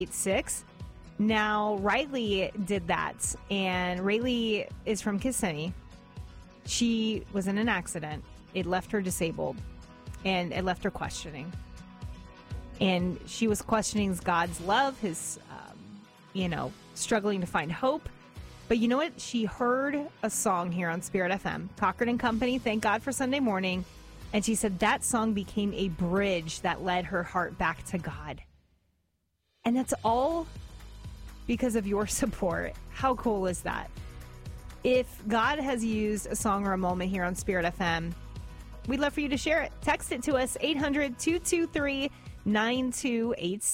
8-6. Now, Riley did that, and Rayleigh is from Kissimmee. She was in an accident. It left her disabled, and it left her questioning. And she was questioning God's love, his, struggling to find hope. But you know what? She heard a song here on Spirit FM, Cochran and Company, Thank God for Sunday Morning. And she said that song became a bridge that led her heart back to God. And that's all because of your support. How cool is that? If God has used a song or a moment here on Spirit FM, we'd love for you to share it. Text it to us, 800-223-9286.